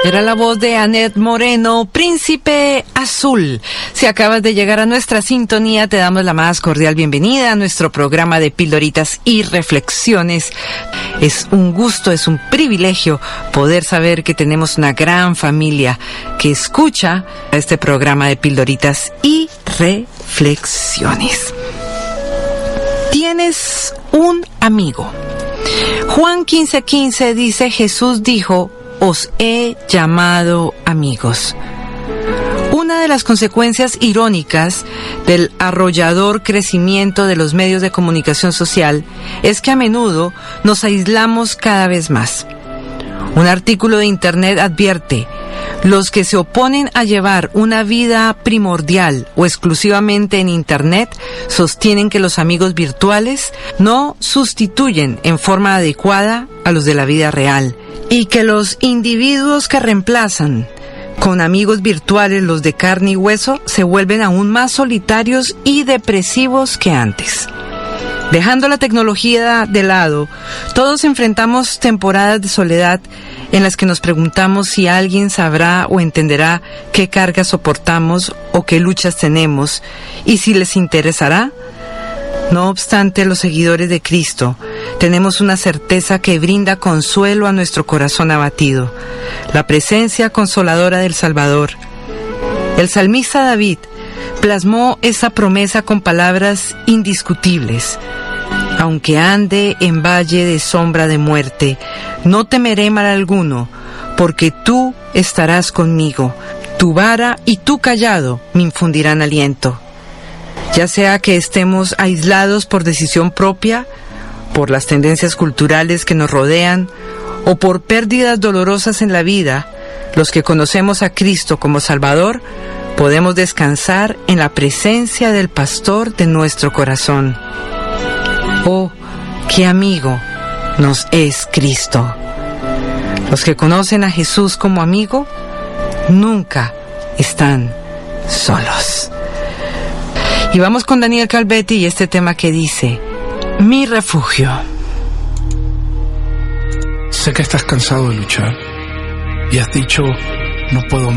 Era la voz de Annette Moreno, Príncipe Azul. Si acabas de llegar a nuestra sintonía, te damos la más cordial bienvenida a nuestro programa de pildoritas y reflexiones. Es un gusto, es un privilegio poder saber que tenemos una gran familia que escucha este programa de pildoritas y reflexiones. Tienes un amigo. Juan 15:15 dice, Jesús dijo, os he llamado amigos. Una de las consecuencias irónicas del arrollador crecimiento de los medios de comunicación social es que a menudo nos aislamos cada vez más. Un artículo de Internet advierte, los que se oponen a llevar una vida primordial o exclusivamente en Internet sostienen que los amigos virtuales no sustituyen en forma adecuada a los de la vida real y que los individuos que reemplazan con amigos virtuales los de carne y hueso se vuelven aún más solitarios y depresivos que antes. Dejando la tecnología de lado, todos enfrentamos temporadas de soledad en las que nos preguntamos si alguien sabrá o entenderá qué cargas soportamos o qué luchas tenemos y si les interesará. No obstante, los seguidores de Cristo tenemos una certeza que brinda consuelo a nuestro corazón abatido, la presencia consoladora del Salvador. El salmista David plasmó esa promesa con palabras indiscutibles. Aunque ande en valle de sombra de muerte, no temeré mal alguno, porque tú estarás conmigo. Tu vara y tu cayado me infundirán aliento. Ya sea que estemos aislados por decisión propia, por las tendencias culturales que nos rodean, o por pérdidas dolorosas en la vida, los que conocemos a Cristo como Salvador, podemos descansar en la presencia del Pastor de nuestro corazón. Oh, qué amigo nos es Cristo. Los que conocen a Jesús como amigo nunca están solos. Y vamos con Daniel Calvetti y este tema que dice, mi refugio. Sé que estás cansado de luchar y has dicho, no puedo